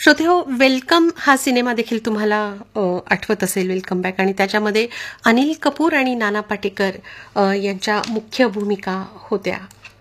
श्रोतेहो, welcome हा cinema देखील तुम्हाला आठवत असेल, वेलकम बॅक. आणि त्याच्यामध्ये अनिल कपूर आणि नाना पाटेकर यांच्या मुख्य भूमिका होत्या.